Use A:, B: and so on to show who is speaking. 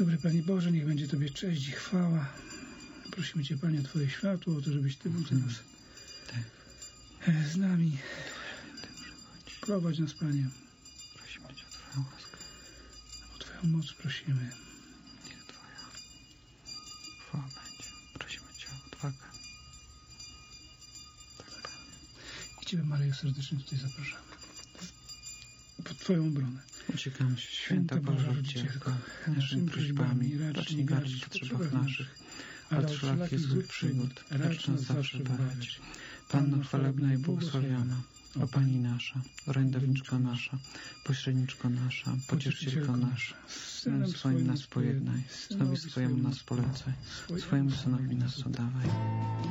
A: Dobry Panie Boże, niech będzie Tobie cześć i chwała. Prosimy Cię, Panie, o Twoje światło, o to, żebyś Ty był teraz z nami. Prowadź nas, Panie.
B: Prosimy Cię o Twoją łaskę.
A: O Twoją moc prosimy.
B: Niech Twoja chwała będzie. Prosimy Cię o odwagę. Tak, Panie.
A: I Ciebie, Maryjo, serdecznie tutaj zapraszamy. Pod Twoją obronę.
B: Uciekamy się, Święta Boża Rodzicielko, naszymi prośbami, racz nie gardzić w potrzebach naszych, ale od wszelakich złych przygód, racz nas zawsze bawić. Panno chwalebna i błogosławiona, o Pani nasza, orędowniczko nasza, pośredniczko nasza, pocieszycielko nasza, z Synem swoim nas pojednaj, synowi swojemu nas polecaj, swojemu Synowi nas oddawaj.